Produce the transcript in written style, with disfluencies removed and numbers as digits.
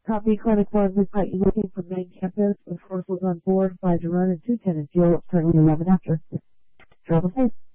Top B Clinic was looking for main campus. The force was on board, 5 to run, and 210 in fuel. It's currently 11 after. Travel safe.